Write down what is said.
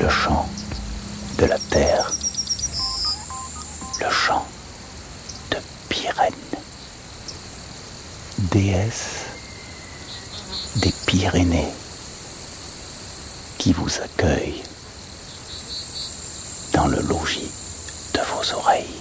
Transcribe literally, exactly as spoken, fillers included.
le chant de la terre, le chant de Pirène, déesse des Pyrénées, qui vous accueille dans le logis de vos oreilles.